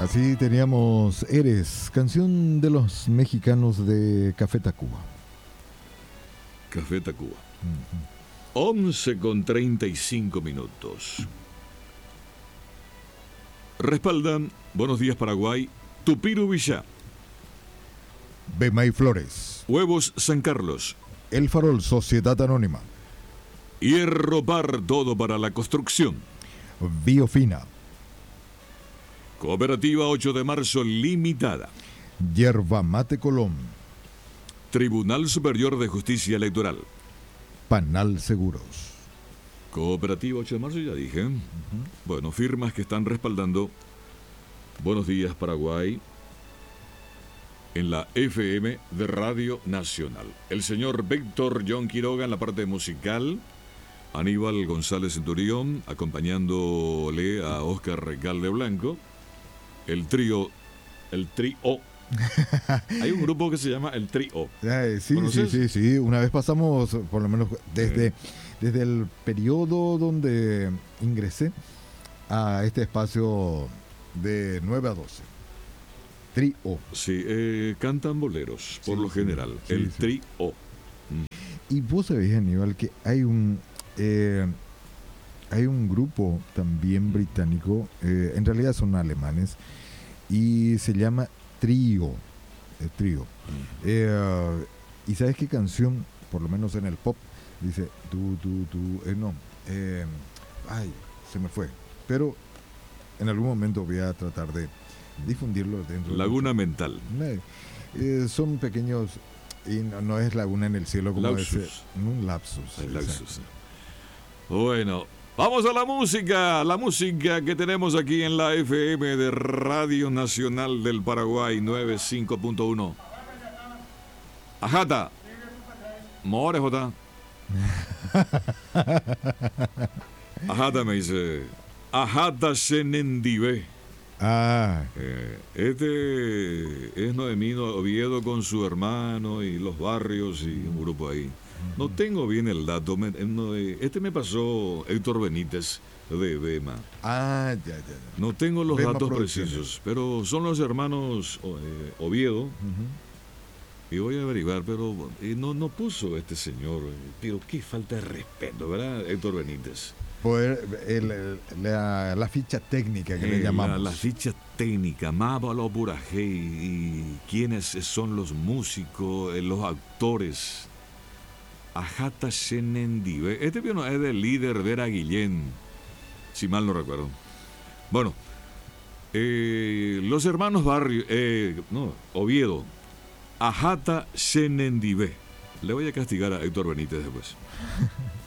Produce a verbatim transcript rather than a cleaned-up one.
Así teníamos Eres, canción de los mexicanos de Café Tacuba. Café Tacuba. Uh-huh. once con treinta y cinco minutos. Respaldan Buenos Días Paraguay, Tupiru Villá, Bemay Flores, Huevos San Carlos, El Farol Sociedad Anónima, Hierro Par, todo para la construcción, Biofina, Cooperativa ocho de marzo Limitada, Yerba Mate Colón, Tribunal Superior de Justicia Electoral, Panal Seguros. Cooperativa ocho de marzo, ya dije. Uh-huh. Bueno, firmas que están respaldando Buenos Días Paraguay en la F M de Radio Nacional. El señor Víctor John Quiroga en la parte musical, Aníbal González Centurión acompañándole a Oscar Recalde Blanco, el trío, el trío. Hay un grupo que se llama el trío. Eh, sí, sí, sí, sí. Una vez pasamos, por lo menos desde, eh. desde el periodo donde ingresé a este espacio de nueve a doce. Trío. Sí, eh, cantan boleros, por sí, lo general. Sí, el sí. Trío. Y vos sabés, Aníbal, que hay un eh, hay un grupo también británico, eh, en realidad son alemanes, y se llama Trío. El Trío. Uh-huh. Eh, ¿Y sabes qué canción, por lo menos en el pop, dice tú, tú, tú, eh, no, eh, ay, se me fue, pero en algún momento voy a tratar de difundirlo dentro Laguna de... Mental. Eh, son pequeños, y no, no es laguna en el cielo como lapsus. Ese, un lapsus. El lapsus. Bueno, vamos a la música, la música que tenemos aquí en la F M de Radio Nacional del Paraguay noventa y cinco punto uno. Ajata. More, Jota. Ajata me dice. Ajata Senendive. Ah. Eh, este es Noemino Oviedo con su hermano y los barrios y un grupo ahí. No tengo bien el dato. Me, no, este me pasó Héctor Benítez de Bema. Ah, ya, ya. No tengo los Bema datos precisos, pero son los hermanos eh, Oviedo. Uh-huh. Y voy a averiguar, pero eh, no, no puso este señor. Pero qué falta de respeto, ¿verdad, Héctor Benítez? Poder, el, el, la, la ficha técnica que eh, le llamamos. La, la ficha técnica, Mábalo Burajé y quiénes son los músicos, los actores. Ajata Senendive. Este piano es del líder Vera Guillén, si mal no recuerdo. Bueno, eh, los hermanos Barrio, eh, no, Oviedo, Ajata Senendive. Le voy a castigar a Héctor Benítez después.